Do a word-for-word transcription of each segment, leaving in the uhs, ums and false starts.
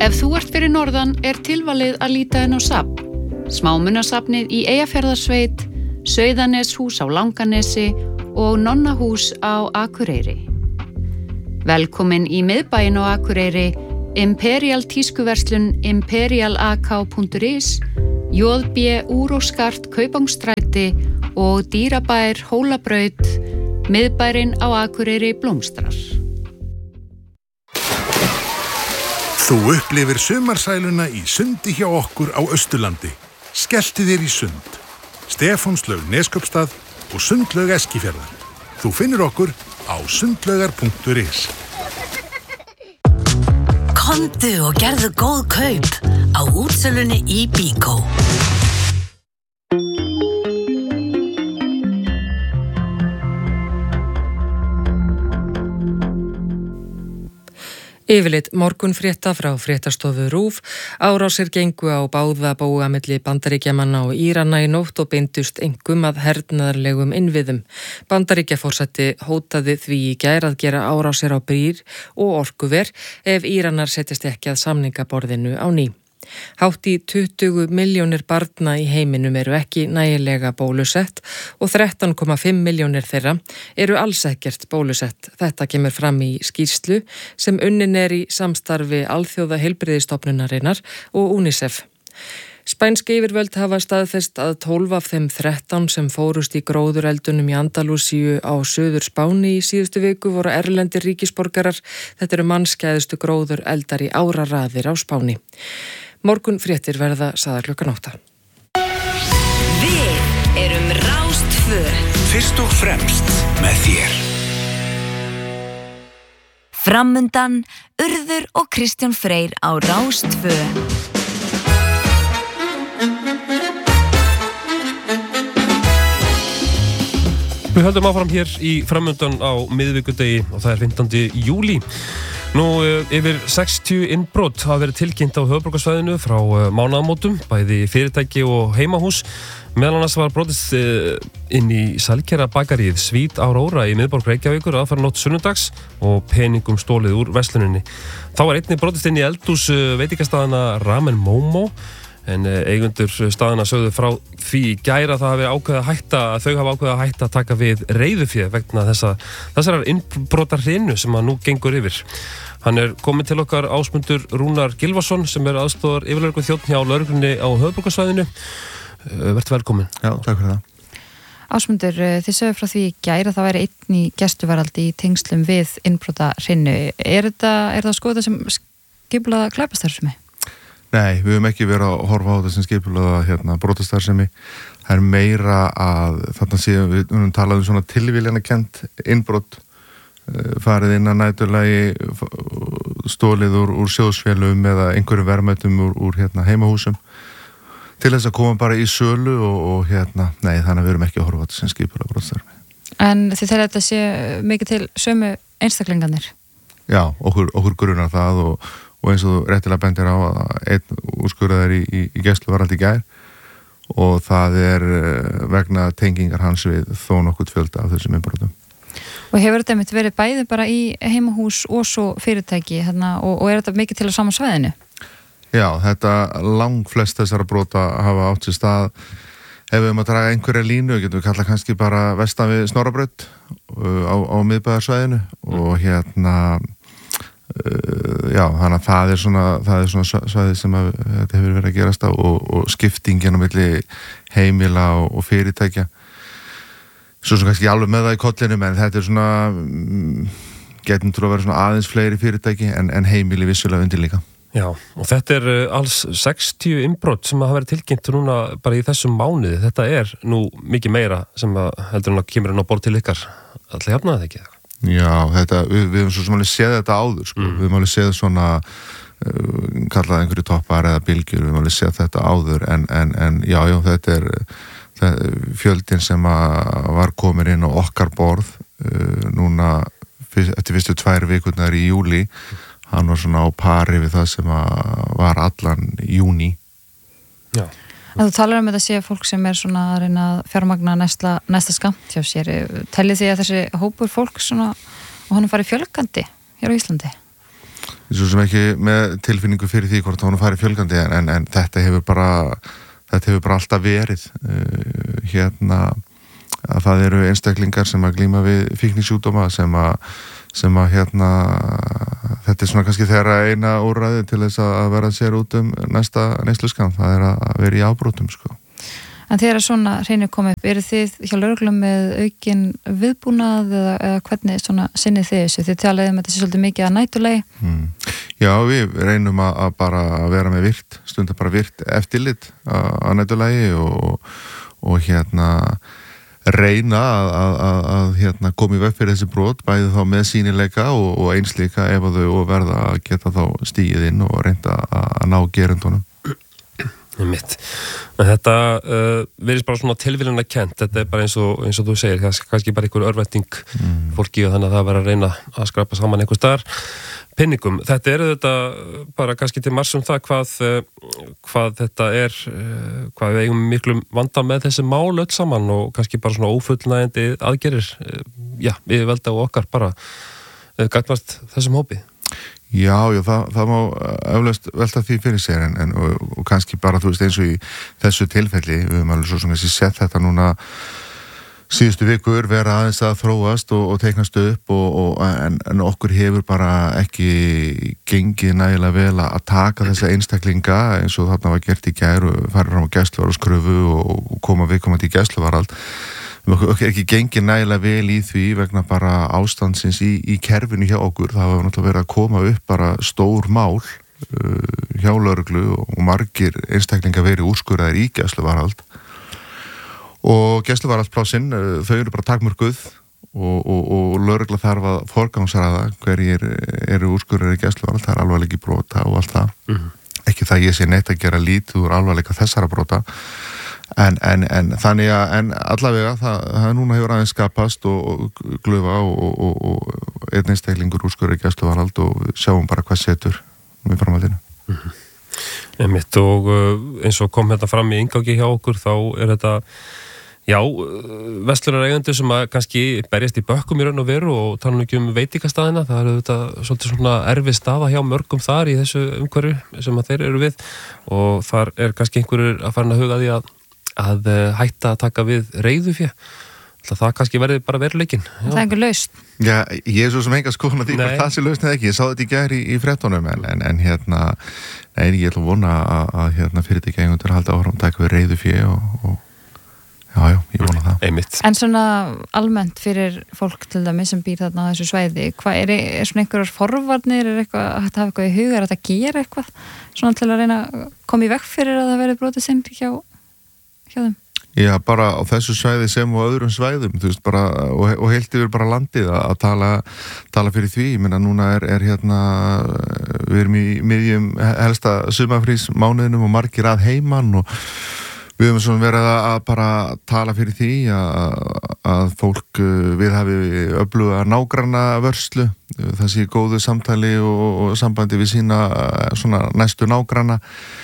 Ef þú ert fyrir norðan er tilvalið að líta inn á safn. Smámunasafnið í Eyjafjarðarsveit, Sauðaneshús á Langanesi og Nonnahús á Akureyri. Velkomin í miðbæinn á Akureyri, Imperial tískuverslun imperialak punktur is, J B Úr og Skart Kaupangstræti og Dýrabær Hólabraut, miðbærinn á Akureyri blómstrar. Þú upplifir sumarsæluna í sundi hjá okkur á Austurlandi. Skelltu þér í sund. Stefánslaug Neskaupstað og Sundlaug Eskifjarðar. Þú finnur okkur á sundlaugar punktur is. Komdu og gerðu góð kaup á útsölunni í Bíkó. Yfirlit morgunfrétta frá fréttastofu RÚV. Árásir gengu á báða bóga milli Bandaríkjamanna og Írana í nótt og beindust einkum að hernaðarlegum innviðum. Bandaríkjaforseti hótaði því í gær að gera árásir á brýr og orkuver ef Íranar setjast ekki að samningaborðinu á ný. Hátt í tuttugu milljónir barna í heiminum eru ekki nægilega bólusett og þrettán komma fimm milljónir þeirra eru alls ekkert bólusett. Þetta kemur fram í skýrslu sem unnin er í samstarfi Alþjóða heilbrigðisstofnunarinnar og UNICEF. Spænsk yfirvöld hafa staðfest að tólf af þeim þrettán sem fórust í gróðureldunum í Andalúsíu á Suður Spáni í síðustu viku voru erlendir ríkisborgarar. Þetta eru mannskæðustu gróðureldar í áraraðir á Spáni. Morgun fréttir verða sagðar klukkan átta. Við erum Rás tvö. Fyrst og fremst með þér. Framundan, Urður og Kristján Freyr á Rás tvö. Við höldum áfram hér í framundan á miðvikudegi og það er fimmtándi júlí. Nú, yfir sextíu innbrot hafa verið tilkynnt á höfuðborgarsvæðinu frá mánaðamótum, bæði fyrirtæki og heimahús. Meðal annars var brotist inn í Salkera bakaríð Svít Áróra í miðborg Reykjavíkur aðfaranótt sunnudags og peningum stólið úr versluninni. Þá var einnig brotist inn í eldhús veitingastaðana Ramen Momo, en eigendur staðana sögðu frá því í gær að það hafi ákveðið að hætta, að þau hafa ákveðið að hætta að taka við reiðufé vegna þessa, þessarar innbrotarhrinu sem að nú gengur yfir. Hann er kominn til okkar Ásmundur Rúnar Gylfason sem er aðstoðar yfirlögregluþjónn hjá lögreglunni á höfuðborgarsvæðinu. Vertu velkominn. Já, takk fyrir það. Ásmundur, þið sögðu frá því í gær að það væri einn í gæsluvarðhaldi í tengslum við innbrotarhrinu. Er þetta, er það skoðað sem skipulagða glæpastarfsemi? Nei, við höfum ekki verið að horfa á þetta sem skipulagða hérna, brotastarfsemi. Það er meira að þarna séum við um talað um svona tilviljanakennt innbrot, farið inn að næturlagi, stólið úr, úr sjóðsfélum eða einhverjum verðmætum úr, úr hérna, heimahúsum til þess að koma bara í sölu og, og hérna, nei, þannig að við erum ekki að horfa á þetta sem skipulagða brotastarfsemi. En þið þegar þetta sé mikið til sömu einstaklingarnir? Já, okkur, okkur grunar það og og eins og þú réttilega bendir á að einn úrskurðaður í, í, í gæsluvarðhaldi í gær og það er vegna tengingar hans við þó nokkurt fjölda af þessum innbrotum. Og hefur þetta mitt verið bæði bara í heimahús og svo fyrirtæki hérna, og, og er þetta mikið til á sama svæðinu? Já, þetta langflest þessara brota hafa átt sér stað. Ef við höfum að draga einhverja línu, getum við kalla kannski bara vestan við Snorrabraut á, á miðbæðarsvæðinu og hérna Uh, já, þannig að það er svona, það er svona svæði sem að, þetta hefur verið að gerast á og, og skiptingin á milli heimila og, og fyrirtækja. Svo sem kannski alveg með það í kollinum, en þetta er svona, um, getum til að vera svona aðeins fleiri fyrirtæki en, en heimili vissulega undir líka. Já, og þetta er alls sextíu innbrot sem hafa verið tilkynnt núna bara í þessum mánuði. Þetta er nú mikið meira sem að heldur hann að kemur hann á borð til ykkar. Allir jafnaði það ekki það? Já, þetta, við, við hefum svo sem alveg séð þetta áður, sko. Mm. Við hefum alveg séð svona, uh, kallað einhverju toppar eða bylgjur, við hefum alveg séð þetta áður, en, en, en já, já, þetta er, þetta, fjöldin sem var komin inn á okkar borð, uh, núna, fyrst, eftir fyrstu tvær vikurnar í júli, hann var svona á pari við það sem var allan júní. Já. En þú talar um þetta að sé fólk sem er svona að reyna að fjármagna næsta, næsta skamt hjá sér. Teljið því að þessi hópur fólk svona, og hann fari fjölgandi hér á Íslandi? svo sem ekki með tilfinningu fyrir því hvort hún fari fjölgandi en, en, en þetta hefur bara þetta hefur bara alltaf verið uh, hérna að það eru einstaklingar sem að glíma við fíknisjúkdóma sem að sem að hérna þetta er svona kannski þeirra eina úrræði til þess að vera sér út um næsta neysluskan, það er að vera í ábrotum sko. En þegar svona hreinu komið upp, eru þið hjá lögreglum með aukin viðbúnað eða, eða hvernig svona sinnið þið þessu? Þið talaðum um þetta sé svolítið mikið að nætulegi. Hmm. Já, við reynum að, að bara vera með virt, stundar bara virt eftirlit að nætulegi og, og hérna reyna að, að, að, að hérna, koma í veg fyrir þessi brot, bæði þá með sýnileika og, og einslíka ef að þau verða að geta þá stíið inn og reynda að, að ná gerendunum. Mitt. En þetta uh, verðist bara svona tilvílun að kent, þetta er bara eins og, eins og þú segir, kannski bara einhver örvænting mm. fólki og þannig að það verður að reyna að skrapa saman einhver staðar pinningum. Þetta er þetta bara kannski til margs um það hvað, hvað þetta er, hvað við eigum miklum vanda með þessi mál öll saman og kannski bara svona ófullnægjandi aðgerir, já, við velda og okkar bara gagnvart þessum hópi. Já, já, það, það má eflaust velta því fyrir sér en, en og, og kannski bara, þú veist, eins og í þessu tilfelli, við höfum alveg svo sem þessi sett þetta núna síðustu vikur vera aðeins að þróast og, og teiknast upp og, og, en, en okkur hefur bara ekki gengið nægilega vel að taka þessa einstaklinga eins og þarna var gert í gær og farið fram á gæsluvarð og skröfu og, og koma viðkomandi í gæsluvarðald. Okkur er ekki gengið nægilega vel í því vegna bara ástandsins í, í kerfinu hjá okkur. Það var náttúrulega verið að koma upp bara stór mál uh, hjá lögreglu og margir einstaklingar verið úrskurðaðir í gæsluvarðhald og gæsluvarðhaldsplásin uh, þau eru bara takmörkuð og, og, og lögregla þarf að forgangsraða hverjir eru úrskurðaðir í gæsluvarðhald, það er alvarleiki brota og allt það. Mm-hmm. Ekki það ég sé neitt að gera lítið úr alvarleika þessara brota. En, en, en þannig að en allavega það, það núna hefur aðeins skapast og, og glöfa og, og, og einn einstaklingur úrskurður í gæsluvarðhald og sjáum bara hvað setur með framhaldinu. Mm-hmm. Einmitt og eins og kom þetta fram í inngangi hjá okkur þá er þetta já, verslunareigendur sem að kannski berjast í bökkum í raun og veru og tala ekki um veitingastæðina, það er þetta svolítið svona erfið staða hjá mörgum þar í þessu umhverju sem að þeir eru við og þar er kannski einhverjur að fara að huga því að að hætta að taka við reiðufé. Það kannski verði bara veruleikinn. Það er einhver lausn. Já, ég er svo sem enga skoðun að því hvort það sé lausn eða ekki. Ég sá þetta í gær í, í fréttunum en, en, en hérna, nei, ég ætla að vona að, að hérna, fyrirtækja einhvern veginn halda áfram að taka við reiðufé og, og já, já, ég vona það. Einmitt. En svona almennt fyrir fólk til dæmis sem býr þarna á þessu svæði, hvað er, er svona einhverjar forvarnir, er eitthvað að hafa eitthvað í huga, er þetta að gera eitthvað svona til að reyna að koma í veg fyrir að það verði brotið sinn hjá hjá þeim? Já, bara á þessu svæði sem og öðrum svæðum, þú veist, bara, og, og heilt yfir bara landið að, að tala, tala fyrir því. Ég meina, núna er, er hérna, við erum í miðjum helsta sumarfrís mánuðinum og margir að heiman og við höfum svona verið að bara tala fyrir því að, að fólk við hafi öfluga nágranna vörslu, það sé góðu samtali og, og sambandi við sína svona næstu nágranna.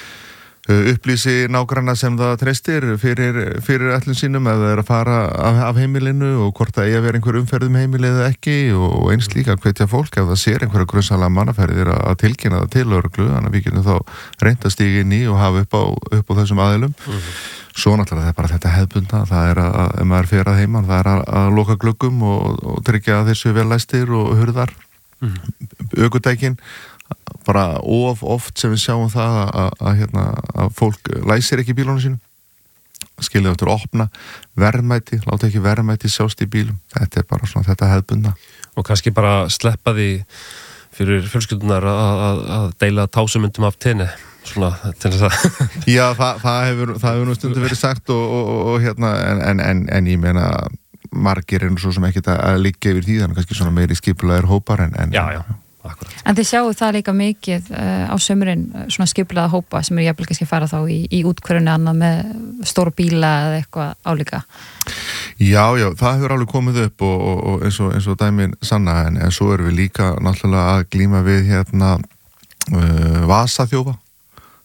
Upplýsi nágranna sem það treystir fyrir, fyrir ætlum sínum ef það er að fara af, af heimilinu og hvort það eigi að vera einhver umferðum heimilið eða ekki og eins líka að hvetja fólk ef það sér einhverja grunnsalega mannaferðir að tilkynna það til lögreglu, þannig að við getum þá reynt að stíga inn í og hafa upp á, upp á þessum aðilum. Mm-hmm. Svo náttúrulega það er bara þetta hefðbundna, það er að ef maður fer að heiman, það er að, að loka gluggum og, og tryggja að þessu vel læstir og hurðar. Mm-hmm. Ökutækin bara of oft sem við sjáum það að, að, að, hérna, að fólk læsir ekki bílunum sínum skilja eftir að opna verðmæti, láta ekki verðmæti sjást í bílum, þetta er bara svona þetta hefðbundna. Og kannski bara sleppa því fyrir fjölskyldunar að, að, að deila tásumundum af tenni svona til þess að Já, það, það hefur það hefur nú stundum verið sagt og, og, og, og hérna en, en, en, en ég meina margir er nú svo sem ekkert að liggja yfir því þannig kannski svona meiri skipulaðir hópar en, en Já, já. Akkurat. En þið sjáu það líka mikið uh, á sömurinn svona skipulaða hópa sem er jafnvel kannski fara þá í, í útkvörunni annað með stóra bíla eða eitthvað álíka. Já, já, það hefur alveg komið upp og, og, og eins og, eins og dæmin sanna en, en svo erum við líka náttúrulega að glíma við hérna uh, vasaþjófa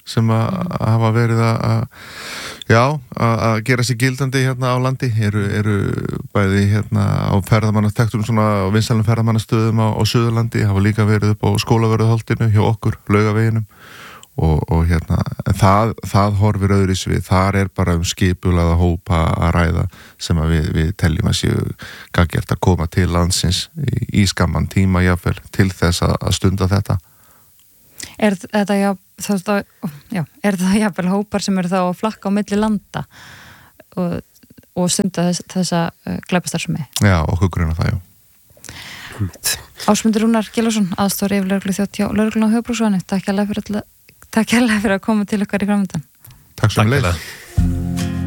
sem að hafa verið að já, að gera sér gildandi hérna á landi eru, eru bæði hérna á ferðamannastektum svona vinsælum ferðamannastöðum á, á Suðurlandi, hafa líka verið upp á Skólavörðuholtinu hjá okkur, Laugaveginum og, og hérna það, það horfir öðru svið, þar er bara um skipulaða hópa að ræða sem að við, við teljum að séu gaggjart að koma til landsins í, í skamman tíma jáfnvel til þess að, að stunda þetta. Er þetta já, það, já, er það jafnvel hópar sem eru þá að flakka á milli landa og, og stunda þess, þessa uh, glæpastarsmi? Já, okkur grunna það, já. Ásmundur Rúnar Gylfason, aðstóri yfir lögregluþjónn hjá lögreglunni á höfuðborgarsvæðinu. Takk hérlega fyrir, takk hérlega fyrir að koma til okkar í framöndan. Takk svo um leið.